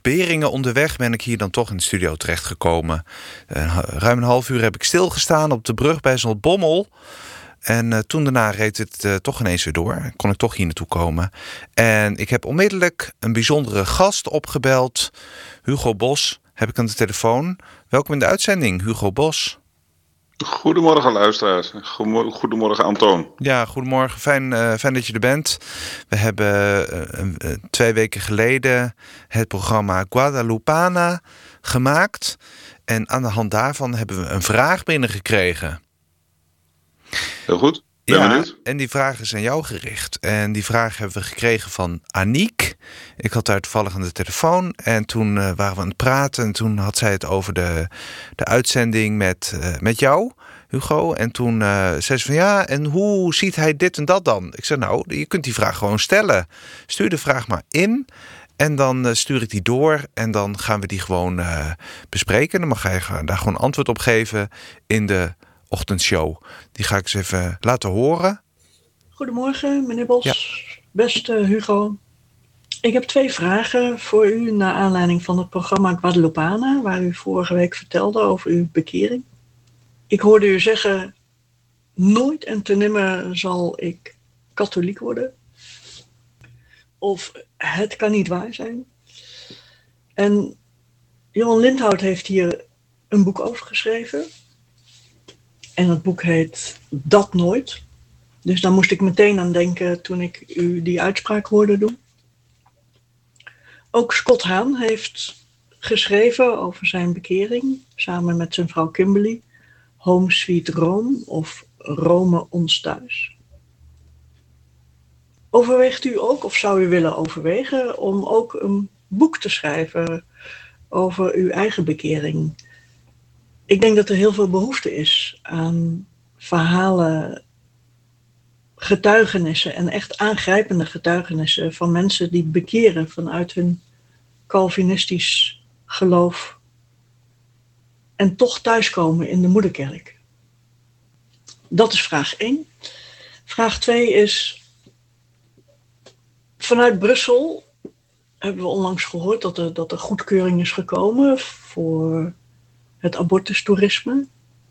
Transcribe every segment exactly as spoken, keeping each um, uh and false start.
Beringen onderweg ben ik hier dan toch in de studio terechtgekomen. Uh, ruim een half uur heb ik stilgestaan op de brug bij Zaltbommel. En uh, toen daarna reed het uh, toch ineens weer door. Kon ik toch hier naartoe komen. En ik heb onmiddellijk een bijzondere gast opgebeld. Hugo Bos heb ik aan de telefoon. Welkom in de uitzending, Hugo Bos. Goedemorgen luisteraars. Goedemorgen Antoon. Ja, goedemorgen. Fijn, uh, fijn dat je er bent. We hebben uh, uh, twee weken geleden het programma Guadalupana gemaakt. En aan de hand daarvan hebben we een vraag binnengekregen. Heel goed. Ben ja, benieuwd. En die vraag is aan jou gericht. En die vraag hebben we gekregen van Aniek. Ik had haar toevallig aan de telefoon. En toen uh, waren we aan het praten. En toen had zij het over de, de uitzending met, uh, met jou, Hugo. En toen uh, zei ze van ja, en hoe ziet hij dit en dat dan? Ik zei nou, je kunt die vraag gewoon stellen. Stuur de vraag maar in. En dan uh, stuur ik die door. En dan gaan we die gewoon uh, bespreken. Dan mag jij daar gewoon antwoord op geven in de ochtendshow. Die ga ik eens even laten horen. Goedemorgen, meneer Bos. Ja. Beste Hugo. Ik heb twee vragen voor u naar aanleiding van het programma Guadalupana, waar u vorige week vertelde over uw bekering. Ik hoorde u zeggen, nooit en te nimmer zal ik katholiek worden. Of het kan niet waar zijn. En Johan Lindhout heeft hier een boek over geschreven. En het boek heet Dat Nooit. Dus daar moest ik meteen aan denken toen ik u die uitspraak hoorde doen. Ook Scott Hahn heeft geschreven over zijn bekering, samen met zijn vrouw Kimberly. Home Sweet Rome of Rome ons thuis. Overweegt u ook, of zou u willen overwegen, om ook een boek te schrijven over uw eigen bekering? Ik denk dat er heel veel behoefte is aan verhalen, getuigenissen en echt aangrijpende getuigenissen van mensen die bekeren vanuit hun Calvinistisch geloof en toch thuiskomen in de moederkerk. Dat is vraag één. Vraag twee is, vanuit Brussel hebben we onlangs gehoord dat er, dat er goedkeuring is gekomen voor het abortustoerisme.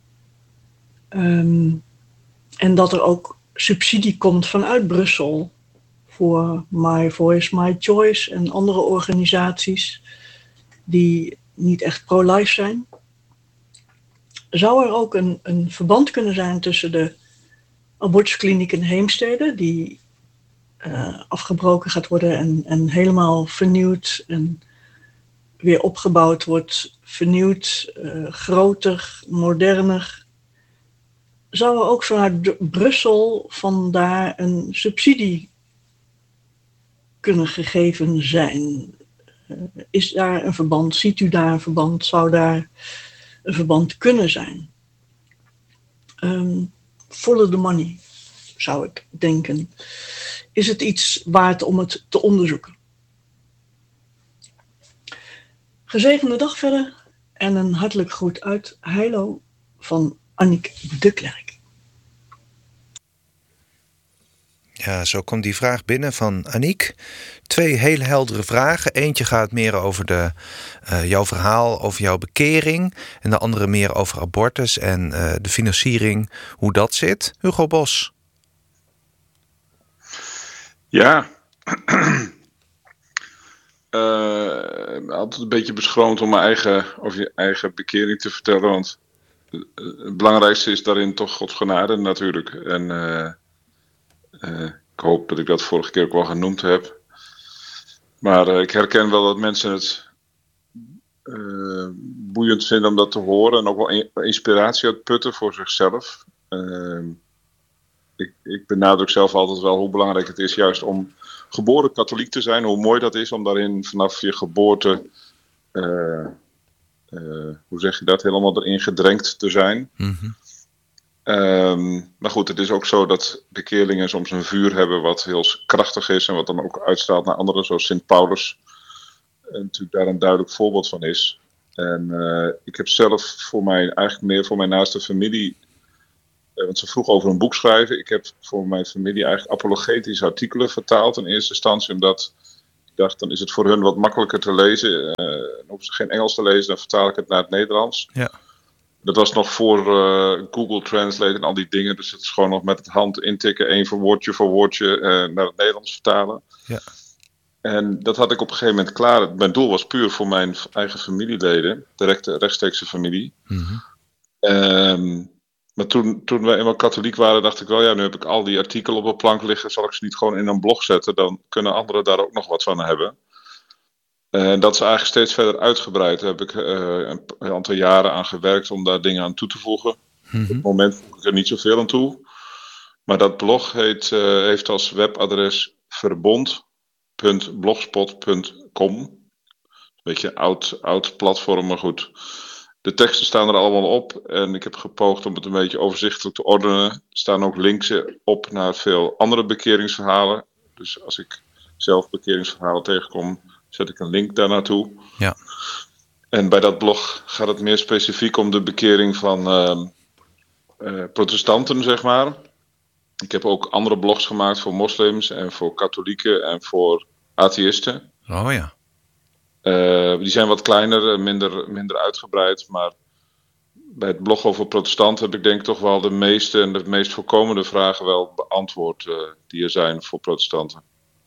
Um, en dat er ook subsidie komt vanuit Brussel voor My Voice, My Choice en andere organisaties die niet echt pro-life zijn. Zou er ook een, een verband kunnen zijn tussen de abortuskliniek in Heemstede, die uh, afgebroken gaat worden en, en helemaal vernieuwd en weer opgebouwd wordt, vernieuwd, uh, groter, moderner. Zou er ook vanuit Brussel vandaar een subsidie kunnen gegeven zijn? Uh, is daar een verband? Ziet u daar een verband? Zou daar een verband kunnen zijn? Um, follow the money, zou ik denken. Is het iets waard om het te onderzoeken? Gezegende dag verder en een hartelijk groet uit Heilo van Aniek de Klerk. Ja, zo komt die vraag binnen van Aniek. Twee hele heldere vragen. Eentje gaat meer over de, uh, jouw verhaal, over jouw bekering. En de andere meer over abortus en uh, de financiering, hoe dat zit. Hugo Bos. Ja, uh, altijd een beetje beschroomd om mijn eigen, over je eigen bekering te vertellen. Want het belangrijkste is daarin toch Gods genade natuurlijk. En uh, uh, ik hoop dat ik dat vorige keer ook wel genoemd heb. Maar uh, ik herken wel dat mensen het uh, boeiend vinden om dat te horen. En ook wel in, inspiratie uit putten voor zichzelf. Uh, ik, ik benadruk zelf altijd wel hoe belangrijk het is juist om geboren katholiek te zijn. Hoe mooi dat is om daarin vanaf je geboorte, uh, uh, hoe zeg je dat, helemaal erin gedrenkt te zijn. Mm-hmm. Um, maar goed, het is ook zo dat bekeerlingen soms een vuur hebben wat heel krachtig is en wat dan ook uitstraalt naar anderen, zoals Sint Paulus. En natuurlijk daar een duidelijk voorbeeld van is. En uh, ik heb zelf voor mijn, eigenlijk meer voor mijn naaste familie, uh, want ze vroeg over een boek schrijven. Ik heb voor mijn familie eigenlijk apologetische artikelen vertaald in eerste instantie, omdat ik dacht, dan is het voor hun wat makkelijker te lezen. Uh, hoeven ze geen Engels te lezen, dan vertaal ik het naar het Nederlands. Ja. Dat was nog voor uh, Google Translate en al die dingen. Dus het is gewoon nog met het hand intikken, één voor woordje voor woordje uh, naar het Nederlands vertalen. Ja. En dat had ik op een gegeven moment klaar. Mijn doel was puur voor mijn eigen familieleden, directe rechtstreekse familie. Mm-hmm. Um, maar toen, toen we eenmaal katholiek waren, dacht ik wel, ja, nu heb ik al die artikelen op een plank liggen. Zal ik ze niet gewoon in een blog zetten? Dan kunnen anderen daar ook nog wat van hebben. En dat is eigenlijk steeds verder uitgebreid. Daar heb ik uh, een, een aantal jaren aan gewerkt om daar dingen aan toe te voegen. Mm-hmm. Op het moment voeg ik er niet zoveel aan toe. Maar dat blog heet, uh, heeft als webadres verbond punt blogspot punt com. Een beetje een oud, oud platform, maar goed. De teksten staan er allemaal op. En ik heb gepoogd om het een beetje overzichtelijk te ordenen. Er staan ook links op naar veel andere bekeringsverhalen. Dus als ik zelf bekeringsverhalen tegenkom, zet ik een link daar naartoe. Ja. En bij dat blog gaat het meer specifiek om de bekering van uh, uh, protestanten, zeg maar. Ik heb ook andere blogs gemaakt voor moslims en voor katholieken en voor atheïsten. Oh ja. Uh, die zijn wat kleiner, minder, minder uitgebreid. Maar bij het blog over protestanten heb ik denk ik toch wel de meeste en de meest voorkomende vragen wel beantwoord uh, die er zijn voor protestanten.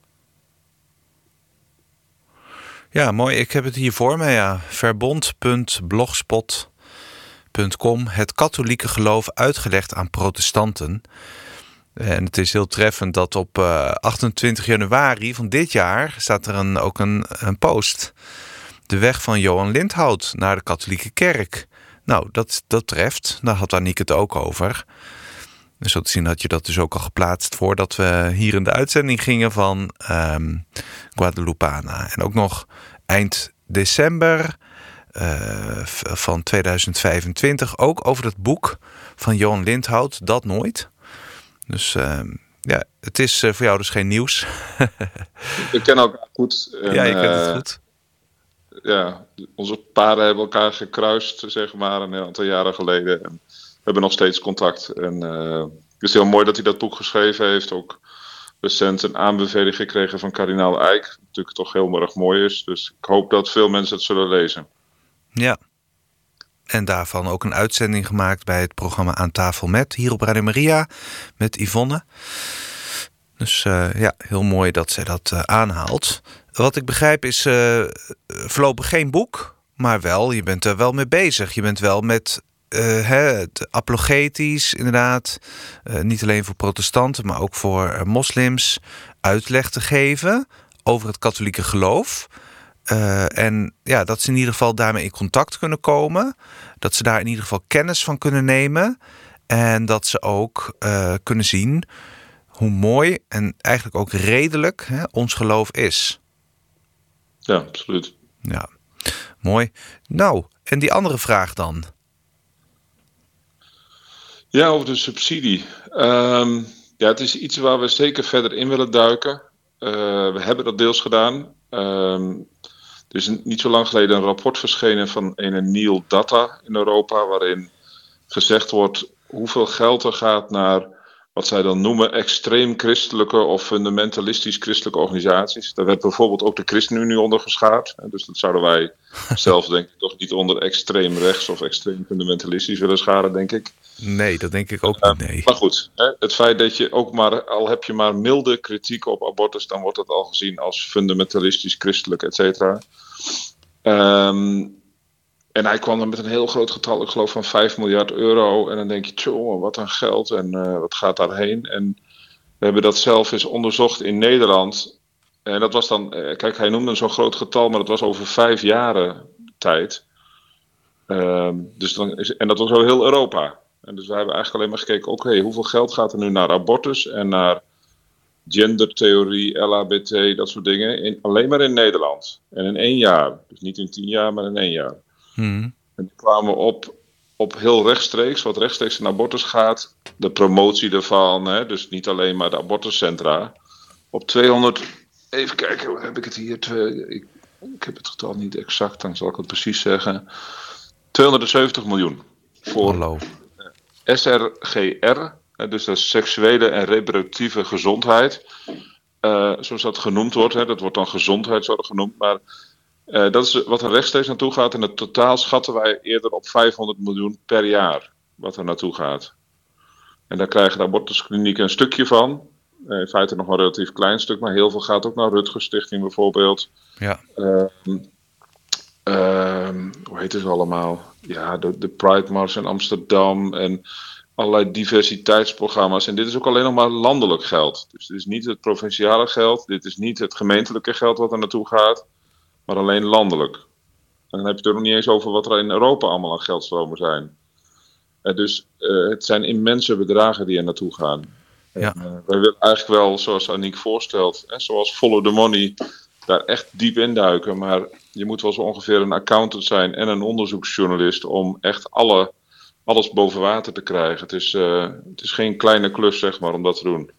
Ja, mooi. Ik heb het hier voor me, ja. verbond punt blogspot punt com. Het katholieke geloof uitgelegd aan protestanten. En het is heel treffend dat op uh, achtentwintig januari van dit jaar staat er een, ook een, een post. De weg van Johan Lindhout naar de katholieke kerk. Nou, dat, dat treft. Daar had Aniek het ook over. Dus zo te zien had je dat dus ook al geplaatst voordat we hier in de uitzending gingen van um, Guadalupana. En ook nog eind december uh, van tweeduizend vijfentwintig ook over het boek van Johan Lindhout, Dat Nooit. Dus uh, ja, het is uh, voor jou dus geen nieuws. We kennen elkaar goed. En, ja, je kent het uh, goed. Ja, onze paden hebben elkaar gekruist, zeg maar, een aantal jaren geleden. En we hebben nog steeds contact. En uh, het is heel mooi dat hij dat boek geschreven heeft. Ook recent een aanbeveling gekregen van kardinaal Eijk. Wat natuurlijk toch heel erg mooi is. Dus ik hoop dat veel mensen het zullen lezen. Ja. En daarvan ook een uitzending gemaakt bij het programma Aan Tafel Met, hier op Radio Maria, met Yvonne. Dus uh, ja, heel mooi dat zij dat uh, aanhaalt. Wat ik begrijp is uh, voorlopig geen boek, maar wel, je bent er wel mee bezig. Je bent wel met uh, hè, het apologetisch, inderdaad, uh, niet alleen voor protestanten, maar ook voor uh, moslims, uitleg te geven over het katholieke geloof. Uh, en ja, dat ze in ieder geval daarmee in contact kunnen komen. Dat ze daar in ieder geval kennis van kunnen nemen. En dat ze ook uh, kunnen zien hoe mooi en eigenlijk ook redelijk hè, ons geloof is. Ja, absoluut. Ja, mooi. Nou, en die andere vraag dan? Ja, over de subsidie. Um, ja, het is iets waar we zeker verder in willen duiken. Uh, we hebben dat deels gedaan. Um, er is niet zo lang geleden een rapport verschenen van een Neil Data in Europa, waarin gezegd wordt hoeveel geld er gaat naar wat zij dan noemen extreem christelijke of fundamentalistisch christelijke organisaties. Daar werd bijvoorbeeld ook de ChristenUnie onder geschaard. Dus dat zouden wij zelf denk ik toch niet onder extreem rechts of extreem fundamentalistisch willen scharen, denk ik. Nee, dat denk ik ook niet, nee. Uh, maar goed, hè, het feit dat je ook maar, al heb je maar milde kritiek op abortus, dan wordt dat al gezien als fundamentalistisch, christelijk, et cetera. Um, en hij kwam dan met een heel groot getal, ik geloof van vijf miljard euro. En dan denk je, tjoh, wat een geld en uh, wat gaat daarheen? En we hebben dat zelf eens onderzocht in Nederland. En dat was dan, uh, kijk, hij noemde zo'n groot getal, maar dat was over vijf jaren tijd. Um, dus dan is, en dat was over heel Europa. En dus we hebben eigenlijk alleen maar gekeken, oké, okay, hoeveel geld gaat er nu naar abortus en naar gendertheorie, L H B T, dat soort dingen, in, alleen maar in Nederland. En in één jaar. Dus niet in tien jaar, maar in één jaar. Hmm. En die kwamen op, op heel rechtstreeks, wat rechtstreeks in abortus gaat, de promotie ervan, hè, dus niet alleen maar de abortuscentra, op tweehonderd, even kijken, hoe heb ik het hier, twee, ik, ik heb het getal niet exact, dan zal ik het precies zeggen, tweehonderdzeventig miljoen voor Hallo. S R G R, dus de seksuele en reproductieve gezondheid, uh, zoals dat genoemd wordt. Hè, dat wordt dan gezondheidszorg genoemd. Maar Uh, dat is wat er rechtstreeks naartoe gaat. En het totaal schatten wij eerder op vijfhonderd miljoen per jaar wat er naartoe gaat. En daar krijgen de abortusklinieken een stukje van. Uh, in feite nog een relatief klein stuk, maar heel veel gaat ook naar Rutgers Stichting bijvoorbeeld. Ja. Uh, uh, hoe heet het allemaal? Ja, de, de Pride Mars in Amsterdam en allerlei diversiteitsprogramma's. En dit is ook alleen nog maar landelijk geld. Dus dit is niet het provinciale geld, dit is niet het gemeentelijke geld wat er naartoe gaat, maar alleen landelijk. En dan heb je het er nog niet eens over wat er in Europa allemaal aan geldstromen zijn. Uh, dus uh, het zijn immense bedragen die er naartoe gaan. Ja. En, uh, wij willen eigenlijk wel, zoals Aniek voorstelt, hè, zoals Follow the Money, daar echt diep induiken. Maar je moet wel zo ongeveer een accountant zijn en een onderzoeksjournalist om echt alle, alles boven water te krijgen. Het is, uh, het is geen kleine klus, zeg maar, om dat te doen.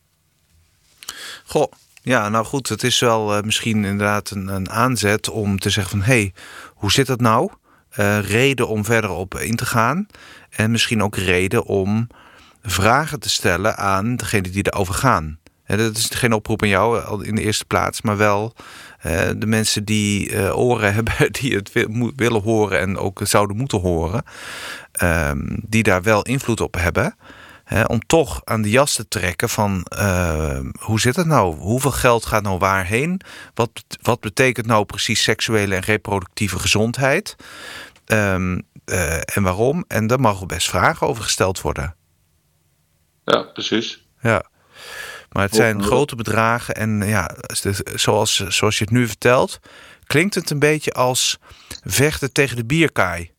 Goh, ja, nou goed, het is wel uh, misschien inderdaad een, een aanzet om te zeggen van, hé, hey, hoe zit dat nou? Uh, reden om verder op in te gaan. En misschien ook reden om vragen te stellen aan degene die erover gaan. En dat is geen oproep aan jou al in de eerste plaats, maar wel uh, de mensen die uh, oren hebben, die het wil, willen horen en ook zouden moeten horen, um, die daar wel invloed op hebben. Hè, om toch aan de jas te trekken van uh, hoe zit het nou? Hoeveel geld gaat nou waarheen? Wat, wat betekent nou precies seksuele en reproductieve gezondheid? Um, uh, en waarom? En daar mogen best vragen over gesteld worden. Ja, precies. Ja. Maar het zijn grote bedragen en ja, zoals, zoals je het nu vertelt, klinkt het een beetje als vechten tegen de bierkaai.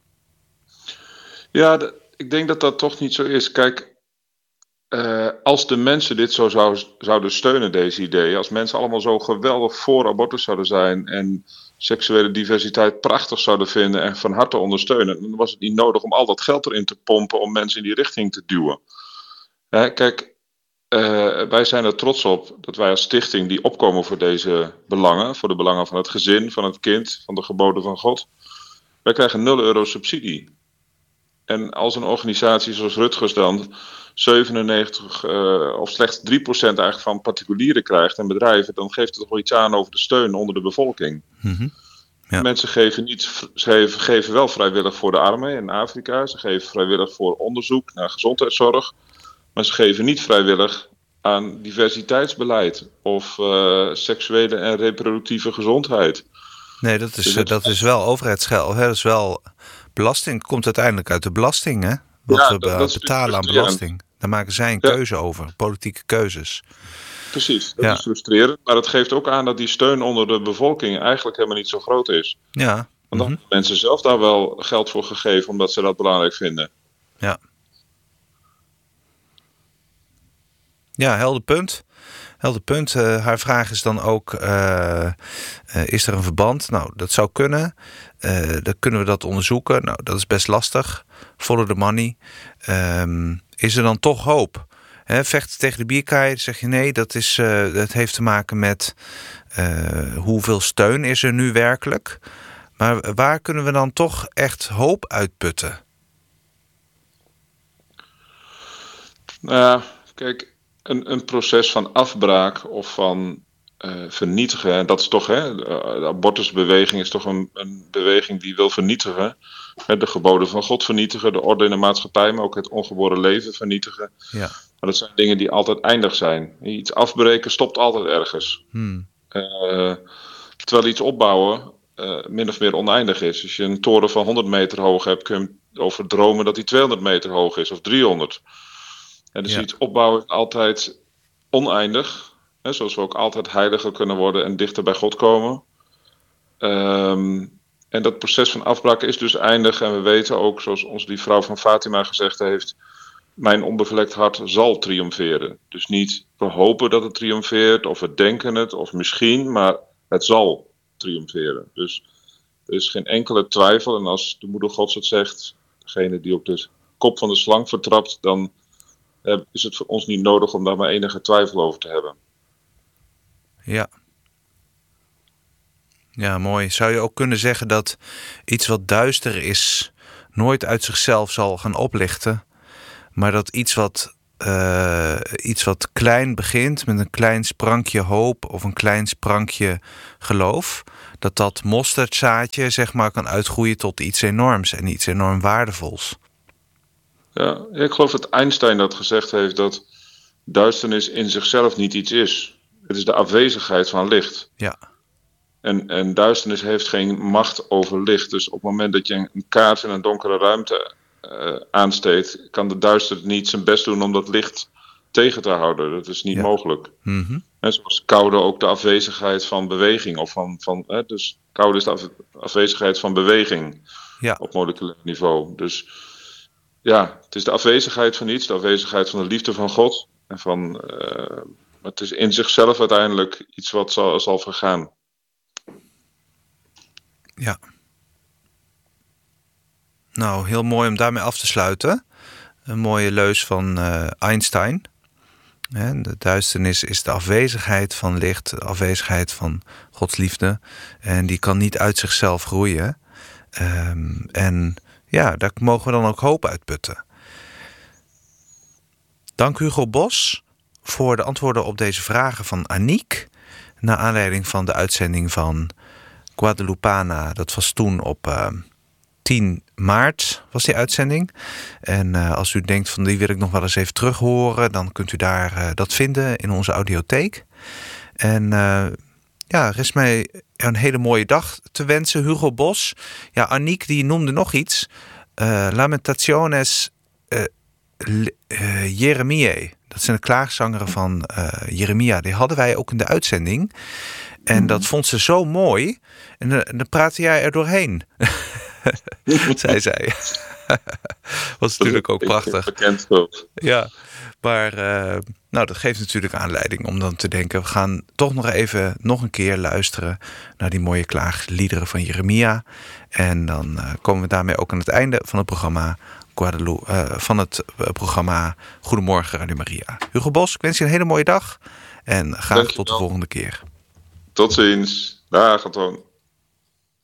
Ja, de, ik denk dat dat toch niet zo is. Kijk, uh, als de mensen dit zo zou, zouden steunen, deze ideeën, als mensen allemaal zo geweldig voor abortus zouden zijn en seksuele diversiteit prachtig zouden vinden en van harte ondersteunen, dan was het niet nodig om al dat geld erin te pompen om mensen in die richting te duwen. Hè, kijk, uh, wij zijn er trots op dat wij als stichting die opkomen voor deze belangen, voor de belangen van het gezin, van het kind, van de geboden van God. Wij krijgen nul euro subsidie. En als een organisatie zoals Rutgers dan zevenennegentig uh, of slechts drie procent eigenlijk van particulieren krijgt en bedrijven, dan geeft het toch wel iets aan over de steun onder de bevolking. Mm-hmm. Ja. Mensen geven, niet, ze geven wel vrijwillig voor de armen in Afrika, ze geven vrijwillig voor onderzoek naar gezondheidszorg, maar ze geven niet vrijwillig aan diversiteitsbeleid of uh, seksuele en reproductieve gezondheid. Nee, dat is, dus het, dat is wel overheidsgeld. Hè? Dat is wel belasting. Het komt uiteindelijk uit de belasting, hè? Wat ja, we dat, dat betalen aan belasting. Daar maken zij een ja. keuze over, politieke keuzes. Precies, dat ja. is frustrerend. Maar het geeft ook aan dat die steun onder de bevolking eigenlijk helemaal niet zo groot is. Ja. Want dan mm-hmm. hebben mensen zelf daar wel geld voor gegeven, omdat ze dat belangrijk vinden. Ja. Ja, helder punt. Helder punt. Uh, haar vraag is dan ook, uh, uh, is er een verband? Nou, dat zou kunnen. Uh, dan kunnen we dat onderzoeken. Nou, dat is best lastig. Follow the money. Um, is er dan toch hoop? He, vechten tegen de bierkaai, zeg je nee, dat, is, uh, dat heeft te maken met uh, hoeveel steun is er nu werkelijk. Maar waar kunnen we dan toch echt hoop uitputten? Nou ja, kijk, een, een proces van afbraak of van uh, vernietigen, dat is toch, hè, de abortusbeweging is toch een, een beweging die wil vernietigen. De geboden van God vernietigen, de orde in de maatschappij, maar ook het ongeboren leven vernietigen. Ja. Maar dat zijn dingen die altijd eindig zijn. Iets afbreken stopt altijd ergens. Hmm. Uh, terwijl iets opbouwen uh, min of meer oneindig is. Als je een toren van honderd meter hoog hebt, kun je over dromen dat die tweehonderd meter hoog is of driehonderd. En dus ja. iets opbouwen is altijd oneindig. Hè, zoals we ook altijd heiliger kunnen worden en dichter bij God komen. Um, en dat proces van afbraak is dus eindig. En we weten ook, zoals ons die vrouw van Fatima gezegd heeft, mijn onbevlekt hart zal triomferen. Dus niet we hopen dat het triomfeert, of we denken het, of misschien, maar het zal triomferen. Dus er is geen enkele twijfel. En als de moeder Gods het zegt, degene die op de kop van de slang vertrapt, dan eh, is het voor ons niet nodig om daar maar enige twijfel over te hebben. Ja. Ja, mooi. Zou je ook kunnen zeggen dat iets wat duister is nooit uit zichzelf zal gaan oplichten, maar dat iets wat uh, iets wat klein begint met een klein sprankje hoop of een klein sprankje geloof, dat dat mosterdzaadje zeg maar kan uitgroeien tot iets enorms en iets enorm waardevols. Ja, ik geloof dat Einstein dat gezegd heeft, dat duisternis in zichzelf niet iets is. Het is de afwezigheid van licht. Ja. En, en duisternis heeft geen macht over licht. Dus op het moment dat je een kaars in een donkere ruimte uh, aansteekt, kan de duisternis niet zijn best doen om dat licht tegen te houden. Dat is niet ja. mogelijk. Mm-hmm. En zoals koude ook de afwezigheid van beweging. Of van, van, hè, dus koude is de af, afwezigheid van beweging ja. op moleculair niveau. Dus ja, het is de afwezigheid van iets, de afwezigheid van de liefde van God. En van, uh, het is in zichzelf uiteindelijk iets wat zal, zal vergaan. Ja. Nou, heel mooi om daarmee af te sluiten. Een mooie leus van uh, Einstein. De duisternis is de afwezigheid van licht, de afwezigheid van Gods liefde. En die kan niet uit zichzelf groeien. Um, en ja, daar mogen we dan ook hoop uitputten. Dank Hugo Bos voor de antwoorden op deze vragen van Aniek. Naar aanleiding van de uitzending van Guadalupana. Dat was toen op uh, tien maart was die uitzending. En uh, als u denkt van die wil ik nog wel eens even terug horen, dan kunt u daar uh, dat vinden in onze audiotheek. En uh, ja, rest mij een hele mooie dag te wensen. Hugo Bos. Ja, Aniek die noemde nog iets. Uh, Lamentaciones uh, uh, Jeremiae. Dat zijn de klaagzangeren van uh, Jeremia. Die hadden wij ook in de uitzending. En mm-hmm. dat vond ze zo mooi. En dan, dan praatte jij er doorheen. zei zij. Was natuurlijk ook prachtig. Bekend. Ja, maar uh, nou, dat geeft natuurlijk aanleiding om dan te denken, we gaan toch nog even nog een keer luisteren naar die mooie klaagliederen van Jeremia. En dan uh, komen we daarmee ook aan het einde van het programma Guadalupe, uh, van het uh, programma Goedemorgen Radio Maria. Hugo Bos, ik wens je een hele mooie dag en graag tot de volgende keer. Tot ziens. Dag, Anton.